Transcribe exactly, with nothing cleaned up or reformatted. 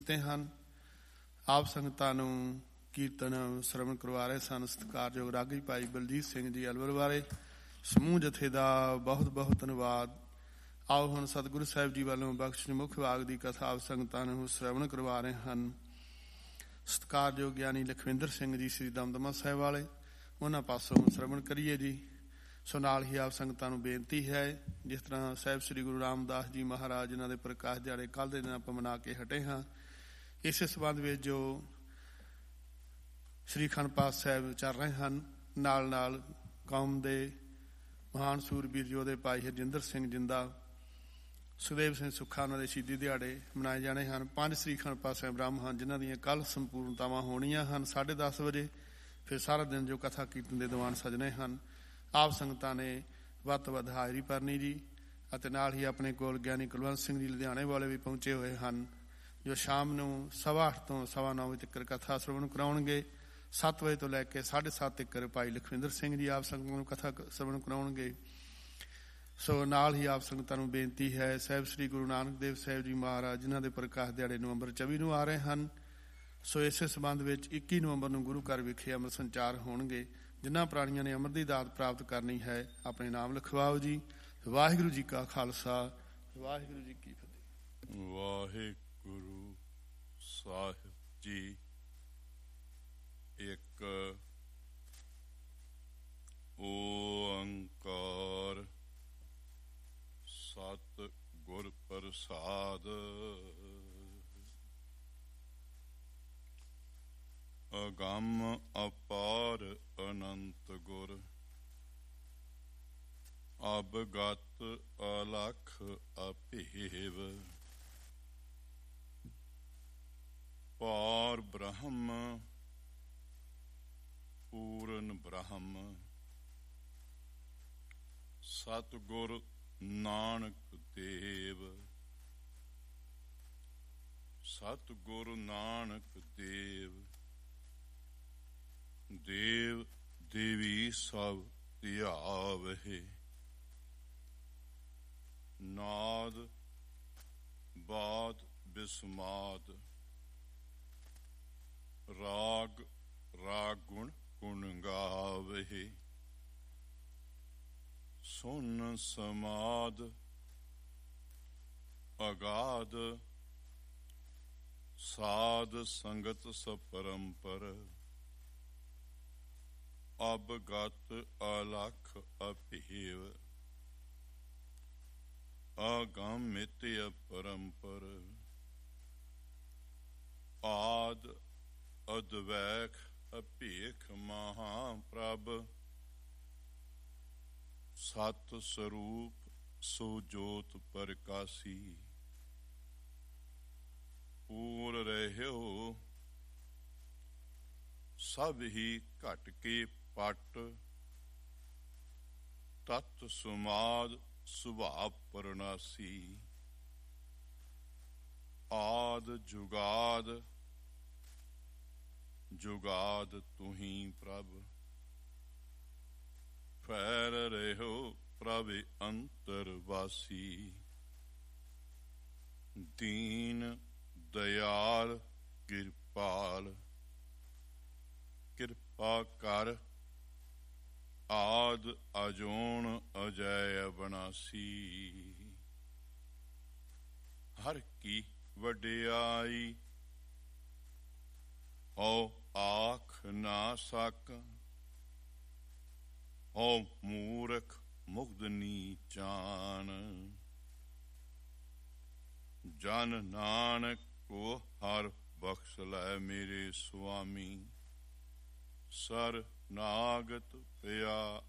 ਤੇ ਹਨ। ਆਪ ਸੰਗਤਾਂ ਨੂੰ ਕੀਰਤਨ ਸਰਵਣ ਕਰਵਾ ਰਹੇ ਸਨ ਸਤਿਕਾਰਯੋਗ ਰਾਗੀ ਭਾਈ ਬਲਜੀਤ ਸਿੰਘ ਜੀ ਅਲਵਰ ਵਾਲੇ ਸਮੂਹ ਜਥੇ ਦਾ ਬਹੁਤ ਬਹੁਤ ਧੰਨਵਾਦ। ਆਓ ਹੁਣ ਸਤਿਗੁਰੂ ਸਾਹਿਬ ਜੀ ਵੱਲੋਂ ਬਖਸ਼ਿਸ਼ ਮੁੱਖ ਭਾਗ ਦੀ ਕਥਾ ਆਪ ਸੰਗਤਾਂ ਨੂੰ ਸਰਵਣ ਕਰਵਾ ਰਹੇ ਹਨ। ਸਤਿਕਾਰਯੋਗ ਗਿਆਨੀ ਲਖਵਿੰਦਰ ਸਿੰਘ ਜੀ ਸ੍ਰੀ ਦਮਦਮਾ ਸਾਹਿਬ ਵਾਲੇ, ਉਹਨਾਂ ਪਾਸੋਂ ਸਰਵਣ ਕਰੀਏ ਜੀ। ਸੋ ਨਾਲ ਹੀ ਆਪ ਸੰਗਤਾਂ ਨੂੰ ਬੇਨਤੀ ਹੈ, ਜਿਸ ਤਰ੍ਹਾਂ ਸਾਹਿਬ ਸ੍ਰੀ ਗੁਰੂ ਰਾਮਦਾਸ ਜੀ ਮਹਾਰਾਜ ਜਿਨ੍ਹਾਂ ਦੇ ਪ੍ਰਕਾਸ਼ ਦਿਹਾੜੇ ਕੱਲ੍ਹ ਦੇ ਦਿਨ ਆਪਾਂ ਮਨਾ ਕੇ ਹਟੇ ਹਾਂ, ਇਸੇ ਸੰਬੰਧ ਵਿੱਚ ਜੋ ਸ੍ਰੀ ਅਖੰਡ ਪਾਠ ਸਾਹਿਬ ਚੱਲ ਰਹੇ ਹਨ, ਨਾਲ ਨਾਲ ਕੌਮ ਦੇ ਮਹਾਨ ਸੂਰਬੀਰ ਯੋਧੇ ਭਾਈ ਹਰਜਿੰਦਰ ਸਿੰਘ ਜਿੰਦਾ, ਸੁਖਦੇਵ ਸਿੰਘ ਸੁੱਖਾ, ਉਹਨਾਂ ਦੇ ਸ਼ਹੀਦੀ ਦਿਹਾੜੇ ਮਨਾਏ ਜਾਣੇ ਹਨ। ਪੰਜ ਸ੍ਰੀ ਅਖੰਡ ਪਾਠ ਸਾਹਿਬ ਬ੍ਰਹਮ ਹਨ, ਜਿਨ੍ਹਾਂ ਦੀਆਂ ਕੱਲ੍ਹ ਸੰਪੂਰਨਤਾਵਾਂ ਹੋਣੀਆਂ ਹਨ ਸਾਢੇ ਦਸ ਵਜੇ। ਫਿਰ ਸਾਰਾ ਦਿਨ ਜੋ ਕਥਾ ਕੀਰਤਨ ਦੇ ਦੀਵਾਨ ਸਜਣੇ ਹਨ, ਆਪ ਸੰਗਤਾਂ ਨੇ ਵੱਧ ਤੋਂ ਵੱਧ ਹਾਜ਼ਰੀ ਭਰਨੀ ਜੀ। ਅਤੇ ਨਾਲ ਹੀ ਆਪਣੇ ਕੋਲ ਗਿਆਨੀ ਕੁਲਵੰਤ ਸਿੰਘ ਜੀ ਲੁਧਿਆਣੇ ਵਾਲੇ ਵੀ ਪਹੁੰਚੇ ਹੋਏ ਹਨ, ਜੋ ਸ਼ਾਮ ਨੂੰ ਸਵਾ ਅੱਠ ਤੋਂ ਸਵਾ ਨੌ ਵਜੇ ਤੱਕ ਕਥਾ ਸਰਵਣ ਕਰਾਉਣਗੇ। ਸੱਤ ਵਜੇ ਤੋਂ ਲੈ ਕੇ ਸਾਢੇ ਸੱਤ ਤੱਕ ਭਾਈ ਲਖਵਿੰਦਰ ਸਿੰਘ ਜੀ ਆਪ ਸੰਗਤਾਂ ਨੂੰ ਕਥਾ ਸਰਵਣ ਕਰਾਉਣਗੇ। ਸੋ ਨਾਲ ਹੀ ਆਪ ਸੰਗਤਾਂ ਨੂੰ ਬੇਨਤੀ ਹੈ, ਸਾਹਿਬ ਸ੍ਰੀ ਗੁਰੂ ਨਾਨਕ ਦੇਵ ਸਾਹਿਬ ਜੀ ਮਹਾਰਾਜ ਜਿਨ੍ਹਾਂ ਦੇ ਪ੍ਰਕਾਸ਼ ਦਿਹਾੜੇ ਨਵੰਬਰ ਚੌਵੀ ਨੂੰ ਆ ਰਹੇ ਹਨ। ਸੋ ਇਸੇ ਸੰਬੰਧ ਵਿੱਚ ਇੱਕੀ ਨਵੰਬਰ ਨੂੰ ਗੁਰੂ ਘਰ ਵਿਖੇ ਅੰਮ੍ਰਿਤ ਸੰਚਾਰ ਹੋਣਗੇ। ਜਿਨ੍ਹਾਂ ਪ੍ਰਾਣੀਆਂ ਨੇ ਅੰਮ੍ਰਿਤ ਦੀ ਦਾਤ ਪ੍ਰਾਪਤ ਕਰਨੀ ਹੈ, ਆਪਣੇ ਨਾਮ ਲਿਖਵਾਓ ਜੀ। ਵਾਹਿਗੁਰੂ ਜੀ ਕਾ ਖਾਲਸਾ, ਵਾਹਿਗੁਰੂ ਜੀ ਕੀ ਫਤਿਹ। ਵਾਹਿਗੁਰੂ ਸਾਹਿਬ ਜੀ। ਇੱਕ ਓੰਕਾਰ ਸਤਿ ਗੁਰ ਪ੍ਰਸਾਦ। ਅਗੰਮ ਅਪਾਰ ਅਨੰਤ ਗੁਰ, ਅਬਗਤ ਅਲਖ ਅਭੇਵ। ਪਾਰ ਬ੍ਰਹਮ ਪੂਰਨ ਬ੍ਰਹਮ, ਸਤਿਗੁਰ ਨਾਨਕ ਦੇਵ। ਸਤਿਗੁਰ ਨਾਨਕ ਦੇਵ, ਦੇਵ ਦੇਵੀ ਸਭ ਧਿਆਵਹਿ। ਨਾਦ ਬਾਦ ਬਿਸਮਾਦ, ਰਾਗ ਰਾਗੁਣ ਗੁਣ ਗਾਵਹਿ। ਸੁਨ ਸਮਾਦ ਅਗਾਧ, ਸਾਧ ਸੰਗਤ ਸਪਰੰਪਰ। ਅਬਗਤ ਅਲਖ ਅਭੇਵ, ਅਗੰਮਿਤ ਅਪਰੰਪਰ। ਆਦ ਅਦਵੈਖ ਅਭੇਖ ਮਹਾਂਪ੍ਰਭ। ਸਤ ਸਰੂਪ ਸੋ ਜੋਤ ਪ੍ਰਕਾਸੀ। ਪੂਰ ਰਹਿਓ ਸਭ ਹੀ ਘਟ ਕੇ ਪਟ। ਤਤ ਸੁਮਾਦ ਸੁਭਾਅ ਪਰਨਾਸੀ। ਆਦ ਜੁਗਾਦ ਜੁਗਾਦ ਤੁਹੀਂ ਪ੍ਰਭ। ਫੈਰ ਰਹਿਓ ਪ੍ਰਭ ਅੰਤਰ ਵਾਸੀ। ਦੀਨ ਦਇਆਲ ਕਿਰਪਾਲ, ਕਿਰਪਾ ਕਰ। ਆਦ ਅਜੋਨ ਅਜੈ ਅਬਨਾਸੀ। ਹਰ ਕੀ ਵਡਿਆਈ ਹਉ ਆਖ ਨਾ ਸਾਕਾਂ। ਹਉ ਮੂਰਖ ਮੁਗਧ ਨੀਚਾਨ। ਜਨ ਨਾਨਕ ਕੋ ਹਰ ਬਖਸ਼ ਲੈ ਮੇਰੇ ਸੁਆਮੀ। ਸਰ ਨਾਗਤ ਪਿਆ